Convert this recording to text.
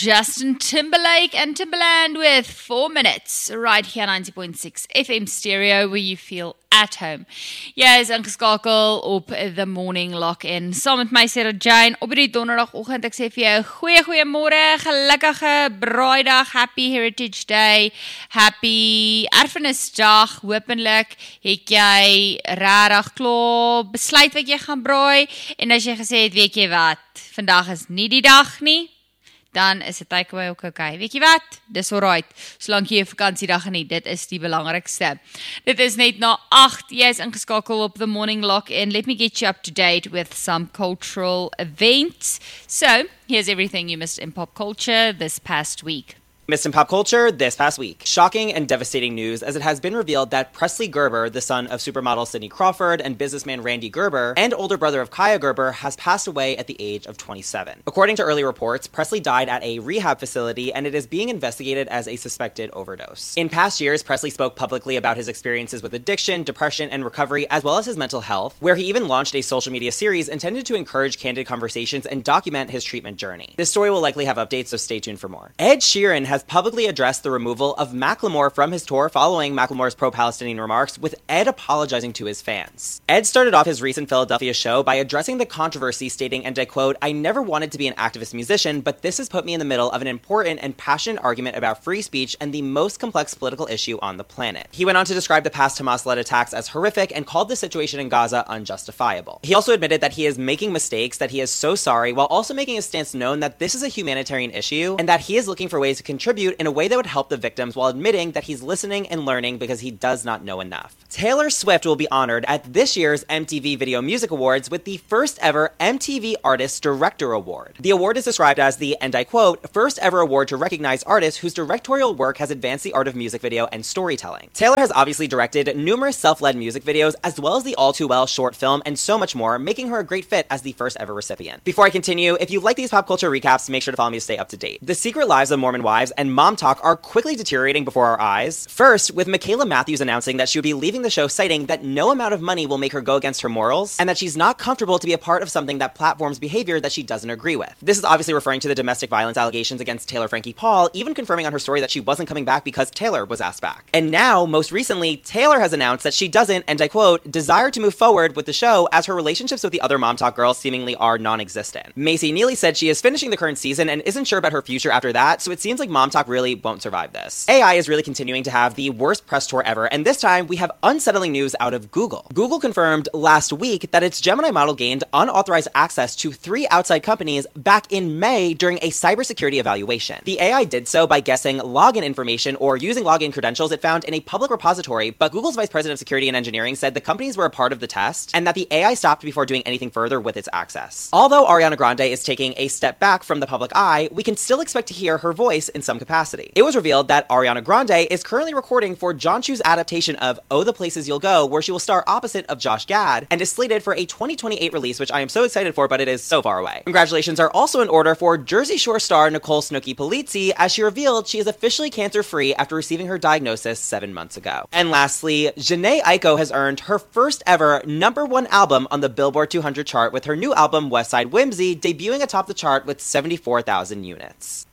Justin Timberlake and Timberland with 4 Minutes, right here 90.6 FM stereo, where you feel at home. Jy is ingeskakel op The Morning Lock-In. Saam met my, Sarah Jane, op die donderdagoggend. Ek sê vir jou, goeiemôre, gelukkige braaidag, happy Heritage Day, happy Erfenisdag. Hoopelik het jy regtig klaar besluit wat jy gaan braai, en as jy gesê het, weet jy wat, vandag is nie die dag nie, dan is 'n takeaway ook okay. Weet jy wat? Dis alright. Solank jy 'n vakansiedag geniet, dit is die belangrikste. Dit is net na 8. Jy is ingeskakel op The Morning Lock-In. Let me get you up to date with some cultural events. So, here's everything you missed in pop culture this past week. Missed in pop culture this past week. Shocking and devastating news, as it has been revealed that Presley Gerber, the son of supermodel Cindy Crawford and businessman Randy Gerber, and older brother of Kaya Gerber, has passed away at the age of 27. According to early reports, Presley died at a rehab facility, and it is being investigated as a suspected overdose. In past years, Presley spoke publicly about his experiences with addiction, depression, and recovery, as well as his mental health, where he even launched a social media series intended to encourage candid conversations and document his treatment journey. This story will likely have updates, so stay tuned for more. Ed Sheeran has publicly addressed the removal of Macklemore from his tour following Macklemore's pro-Palestinian remarks, with Ed apologizing to his fans. Ed started off his recent Philadelphia show by addressing the controversy, stating, and I quote, "I never wanted to be an activist musician, but this has put me in the middle of an important and passionate argument about free speech and the most complex political issue on the planet." He went on to describe the past Hamas-led attacks as horrific and called the situation in Gaza unjustifiable. He also admitted that he is making mistakes, that he is so sorry, while also making his stance known that this is a humanitarian issue and that he is looking for ways to contribute in a way that would help the victims, while admitting that he's listening and learning because he does not know enough. Taylor Swift will be honored at this year's MTV Video Music Awards with the first ever MTV Artist Director Award. The award is described as the, and I quote, "first ever award to recognize artists whose directorial work has advanced the art of music video and storytelling." Taylor has obviously directed numerous self-led music videos, as well as the All Too Well short film, and so much more, making her a great fit as the first ever recipient. Before I continue, if you like these pop culture recaps, make sure to follow me to stay up to date. The Secret Lives of Mormon Wives and Mom Talk are quickly deteriorating before our eyes. First, with Michaela Matthews announcing that she would be leaving the show, citing that no amount of money will make her go against her morals, and that she's not comfortable to be a part of something that platforms behavior that she doesn't agree with. This is obviously referring to the domestic violence allegations against Taylor Frankie Paul, even confirming on her story that she wasn't coming back because Taylor was asked back. And now, most recently, Taylor has announced that she doesn't, and I quote, "desire to move forward with the show, as her relationships with the other Mom Talk girls seemingly are non-existent." Macy Neely said she is finishing the current season and isn't sure about her future after that, so it seems like Mom Talk really won't survive this. AI is really continuing to have the worst press tour ever, and this time we have unsettling news out of Google. Google confirmed last week that its Gemini model gained unauthorized access to 3 outside companies back in May during a cybersecurity evaluation. The AI did so by guessing login information or using login credentials it found in a public repository, but Google's Vice President of Security and Engineering said the companies were a part of the test and that the AI stopped before doing anything further with its access. Although Ariana Grande is taking a step back from the public eye, we can still expect to hear her voice in some capacity. It was revealed that Ariana Grande is currently recording for John Chu's adaptation of Oh the Places You'll Go, where she will star opposite of Josh Gad, and is slated for a 2028 release, which I am so excited for, but it is so far away. Congratulations are also in order for Jersey Shore star Nicole Snooki Polizzi, as she revealed she is officially cancer-free after receiving her diagnosis 7 months ago. And lastly, Jhené Aiko has earned her first ever #1 album on the Billboard 200 chart with her new album West Side Whimsy debuting atop the chart with 74,000 units.